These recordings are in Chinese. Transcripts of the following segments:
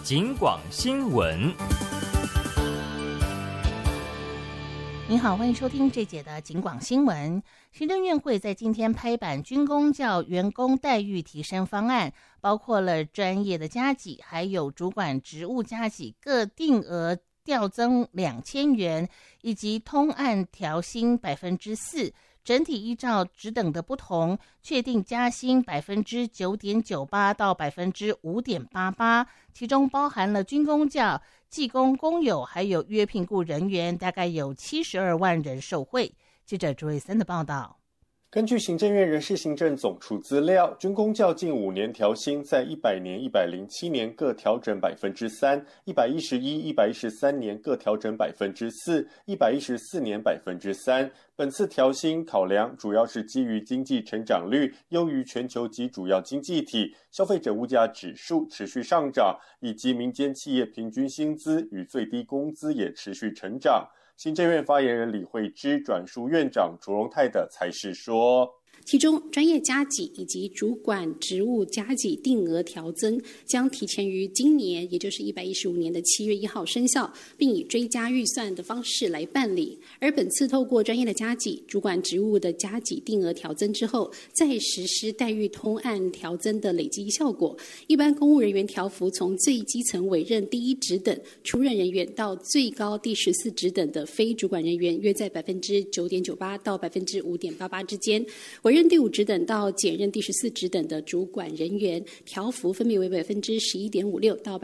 警广新闻。 您好，欢迎收听这节的警广新闻。行政院会在今天拍板军公教员工待遇提升方案，包括了专业的加给，还有主管职务加给各定额调增2000元，以及通按调薪4%，整体依照职等的不同，确定加薪9.98%到5.88%，其中包含了军公教、技工、工友还有约聘雇人员，大概有72万人受惠。记者朱瑞森的报道。 根据行政院人事行政总处资料，军公教近5年调薪在100年、107年各调整3%，111、113年各调整4%，114年3%。本次调薪考量主要是基于经济成长率优于全球及主要经济体，消费者物价指数持续上涨，以及民间企业平均薪资与最低工资也持续成长。行政院发言人李惠芝转述院长卓荣泰的裁示说， 其中专业加给以及主管职务加给定额调增将提前于今年，也就是115年的7月1号生效，并以追加预算的方式来办理。而本次透过专业的加给、主管职务的加给定额调增之后，再实施待遇通按调增的累积效果，一般公务人员调幅从最基层委任第1职等出任人员到最高第14职等的非主管人员，约在9.98%到5.88%之间。委任第5职等到检任第14职等的主管人员，调幅分别为11.56%到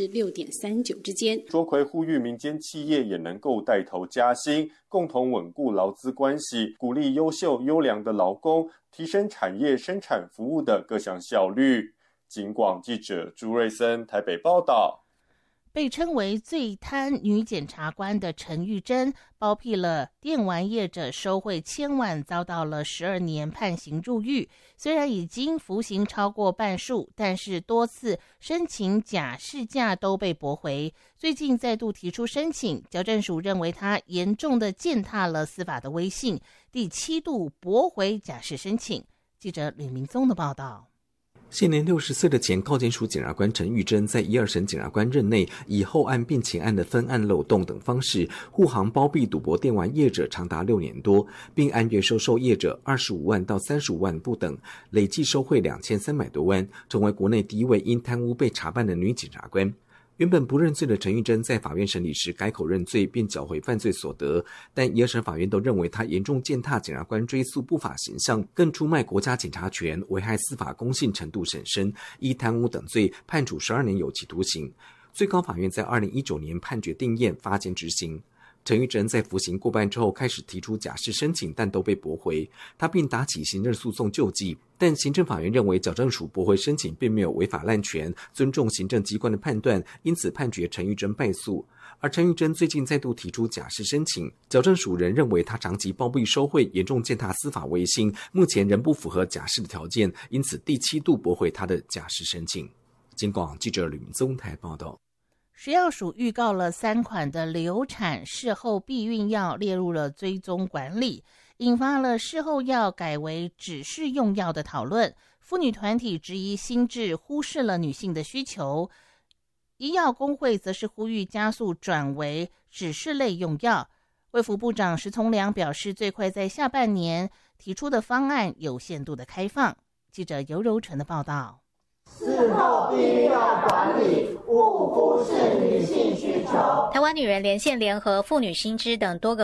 6.39%之间。 卓奎呼吁民间企业也能够带头加薪，共同稳固劳资关系，鼓励优秀优良的劳工，提升产业生产服务的各项效率。警广记者朱瑞森台北报道。 被称为最贪女检察官的陈玉珍，包庇了电玩业者收贿1000万，遭到了12年判刑入狱。虽然已经服刑超过半数，但是多次申请假释假都被驳回。最近再度提出申请，矫正署认为他严重的践踏了司法的威信，第7度驳回假释申请。记者李明宗的报道。 现年60岁的前高检署检察官陈玉珍，在1、2审检察官任内，以后案并前案的分案漏洞等方式，护航包庇赌博电玩业者长达6年多，并按月收受业者25万到35万不等，累计收贿2300多万，成为国内第一位因贪污被查办的女检察官。原本不认罪的陈玉珍在法院审理时改口认罪，并缴回犯罪所得，但1、2审法院都认为他严重践踏检察官追诉不法形象，更出卖国家检察权，危害司法公信程度甚深，依贪污等罪判处12年有期徒刑。最高法院在2019年判决定谳，发监执行。陈玉珍在服刑过半之后开始提出假释申请，但都被驳回，他并打起行政诉讼救济，但行政法院认为矫正署驳回申请并没有违法滥权，尊重行政机关的判断，因此判决陈玉珍败诉。而陈玉珍最近再度提出假释申请，矫正署仍认为他长期包庇收贿，严重践踏司法威信，目前仍不符合假释的条件，因此第7度驳回他的假释申请。警广记者吕明宗台报道。 食药署预告了3款的流产事后避孕药列入了追踪管理，引发了事后药改为指示用药的讨论。妇女团体质疑新制忽视了女性的需求，医药工会则是呼吁加速转为指示类用药。卫福部长石从良表示，最快在下半年提出的方案有限度的开放。记者尤柔纯的报道。 事后避孕药管理勿忽视女性需求。 台湾女人连线联合妇女新知等多个